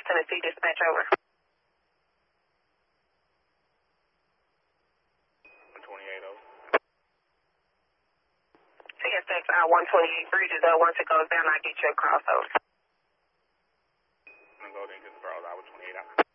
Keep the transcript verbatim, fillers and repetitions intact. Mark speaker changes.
Speaker 1: Tennessee dispatch over.
Speaker 2: one twenty-eight over.
Speaker 1: C S X uh, one twenty-eight bridges up. Once it goes down, I'll get you a crossover.
Speaker 2: I'm going to go ahead and get the crossover. one twenty-eight out.